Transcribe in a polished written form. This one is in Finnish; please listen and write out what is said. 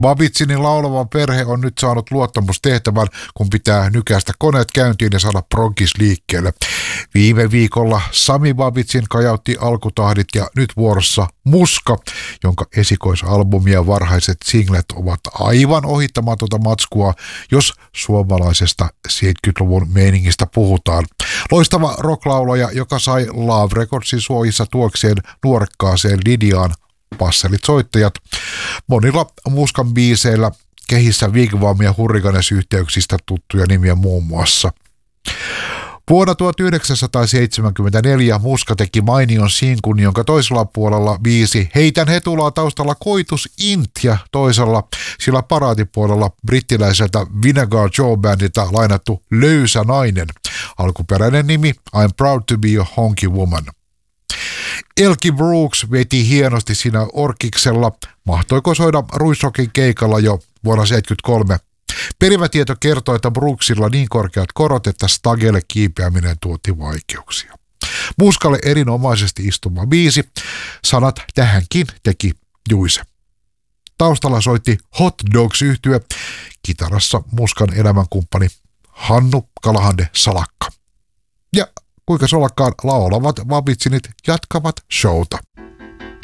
Babitsinin laulava perhe on nyt saanut luottamustehtävän, kun pitää nykäistä koneet käyntiin ja saada proggis liikkeelle. Viime viikolla Sami Babitsin kajautti alkutahdit ja nyt vuorossa Muska, jonka esikoisalbumi ja varhaiset singlet ovat aivan ohittamatonta matskua, jos suomalaisesta 70-luvun meiningistä puhutaan. Loistava rocklaulaja, joka sai Love Recordsin suojissa tuokseen nuorekkaaseen Lidiaan passelit soittajat. Monilla Muskan biiseillä kehissä Wigwam ja Hurricanes-yhteyksistä tuttuja nimiä muun muassa. Vuonna 1974 Muska teki mainion sinkun, jonka toisella puolella biisi Heitän hetulaa taustalla koitus int ja toisella sillä paraatipuolella brittiläiseltä Vinegar Joe-bändiltä lainattu Löysä nainen. Alkuperäinen nimi I'm proud to be a honky woman. Elkie Brooks veti hienosti siinä orkiksella. Mahtoiko soida Ruisrockin keikalla jo vuonna 1973? Perimätieto kertoo, että Brooksilla niin korkeat korot, että stagelle kiipeäminen tuotti vaikeuksia. Muskalle erinomaisesti istuva biisi. Sanat tähänkin teki Juise. Taustalla soitti Hot Dogs-yhtye. Kitarassa Muskan elämänkumppani Hannu Kalahande Salakka. Ja kuinka solakkaan laulavat Babitsinit jatkavat showta.